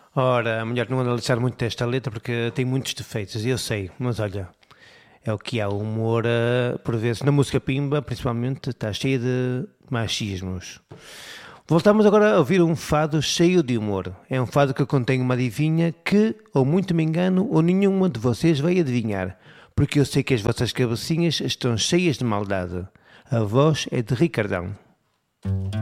Ora, a mulher não anda a lixar muito esta letra porque tem muitos defeitos, eu sei, mas olha, é o que há. O humor, por vezes, na música Pimba, principalmente, está cheio de machismos. Voltamos agora a ouvir um fado cheio de humor. É um fado que contém uma adivinha que, ou muito me engano, ou nenhuma de vocês vai adivinhar, porque eu sei que as vossas cabecinhas estão cheias de maldade. A voz é de Ricardão.